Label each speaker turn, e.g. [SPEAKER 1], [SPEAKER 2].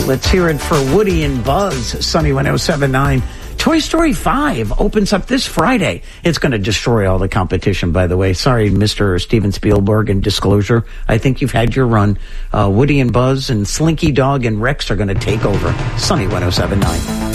[SPEAKER 1] Let's hear it for Woody and Buzz, Sunny 107.9. Toy Story 5 opens up this Friday. It's going to destroy all the competition, by the way. Sorry, Mr. Steven Spielberg, and disclosure. I think you've had your run. Woody and Buzz and Slinky Dog and Rex are going to take over. Sunny 107.9.